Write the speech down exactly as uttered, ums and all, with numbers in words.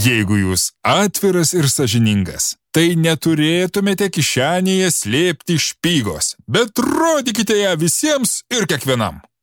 Jeigu jūs atviras ir sąžiningas, tai neturėtumėte kišenėje slėpti špygos, bet rodykite ją visiems ir kiekvienam.